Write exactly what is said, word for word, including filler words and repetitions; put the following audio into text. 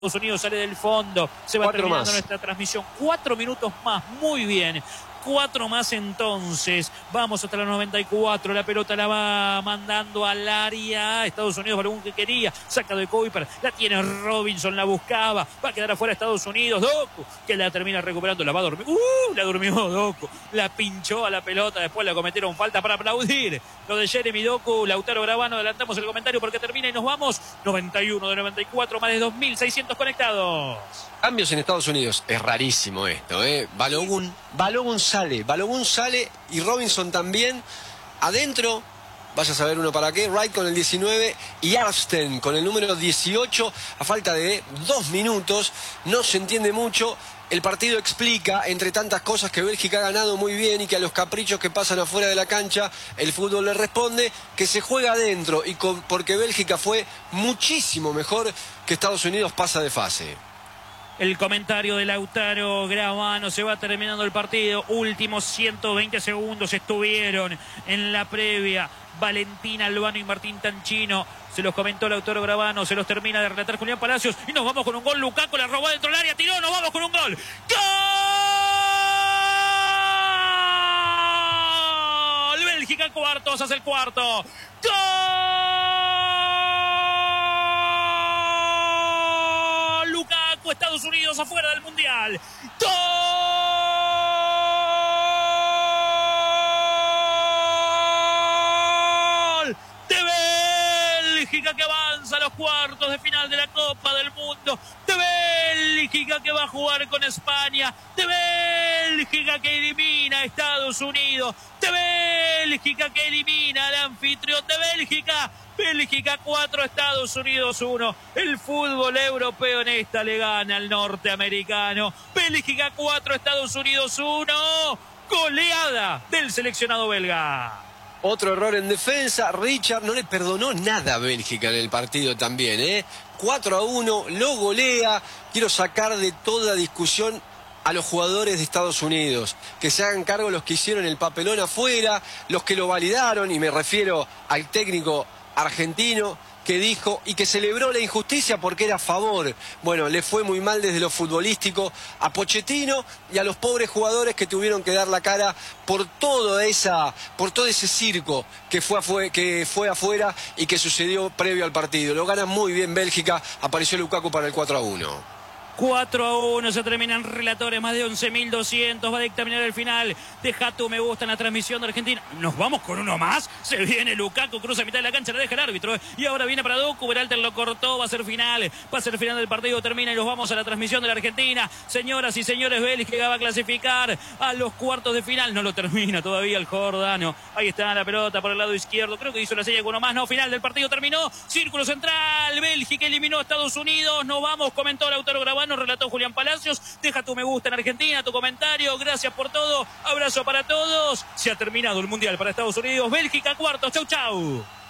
Estados Unidos sale del fondo, se va Cuatro terminando más. nuestra transmisión. Cuatro minutos más, muy bien. Cuatro más entonces. Vamos hasta la noventa y cuatro. La pelota la va mandando al área. Estados Unidos, balón que quería. Saca de Kuiper. La tiene Robinson, la buscaba. Va a quedar afuera Estados Unidos. Doku, que la termina recuperando. La va a dormir. ¡Uh! La durmió Doku. La pinchó a la pelota. Después la cometieron falta para aplaudir. Lo de Jeremy Doku. Lautaro Gravano. Adelantamos el comentario porque termina y nos vamos. noventa y uno de noventa y cuatro. Más de dos mil seiscientos conectados. Cambios en Estados Unidos. Es rarísimo esto, ¿eh? Balogun, Balogun sale. Balogun sale y Robinson también. Adentro, vaya a saber uno para qué. Wright con el diecinueve y Arsten con el número dieciocho. A falta de dos minutos. No se entiende mucho. El partido explica, entre tantas cosas, que Bélgica ha ganado muy bien y que a los caprichos que pasan afuera de la cancha, el fútbol le responde, que se juega adentro y con, porque Bélgica fue muchísimo mejor que Estados Unidos pasa de fase. El comentario de Lautaro Gravano. Se va terminando el partido. Últimos ciento veinte segundos estuvieron en la previa. Valentín Albano y Martín Tanchino. Se los comentó Lautaro Gravano. Se los termina de relatar Julián Palacios. Y nos vamos con un gol. Lukaku la robó dentro del área. Tiró. Nos vamos con un gol. ¡Gol! Bélgica cuartos. Hace el cuarto. ¡Gol! Estados Unidos afuera del Mundial. ¡Gol! De Bélgica que avanza a los cuartos de final de la Copa del Mundo. De Bélgica que va a jugar con España. De Bélgica que elimina a Estados Unidos. De Bélgica que elimina al anfitrión de Bélgica. Bélgica cuatro, Estados Unidos uno. El fútbol europeo en esta le gana al norteamericano. Bélgica cuatro, Estados Unidos uno. Goleada del seleccionado belga. Otro error en defensa. Richard no le perdonó nada a Bélgica en el partido también, ¿eh? cuatro a uno, lo golea. Quiero sacar de toda discusión a los jugadores de Estados Unidos, que se hagan cargo los que hicieron el papelón afuera, los que lo validaron, y me refiero al técnico argentino que dijo y que celebró la injusticia porque era a favor. Bueno, le fue muy mal desde lo futbolístico a Pochettino y a los pobres jugadores que tuvieron que dar la cara por toda esa, por todo ese circo que fue, afue, que fue afuera y que sucedió previo al partido. Lo gana muy bien Bélgica. Apareció Lukaku para el cuatro a uno. cuatro a uno, se terminan relatores, más de once mil doscientos, va a dictaminar el final. Deja tu me gusta en la transmisión de Argentina. Nos vamos con uno más, se viene Lukaku, cruza a mitad de la cancha, le deja el árbitro, y ahora viene para Doku, Berhalter lo cortó, va a ser final, va a ser final del partido, termina y nos vamos a la transmisión de la Argentina. Señoras y señores, Bélgica va a clasificar a los cuartos de final, no lo termina todavía el jordano. Ahí está la pelota por el lado izquierdo, creo que hizo la seña con uno más, no, final del partido terminó, círculo central, Bélgica eliminó a Estados Unidos, nos vamos, comentó Lautaro Gravano, relató Julián Palacios. Deja tu me gusta en Argentina, tu comentario, gracias por todo, abrazo para todos. Se ha terminado el Mundial para Estados Unidos, Bélgica cuartos, chau chau.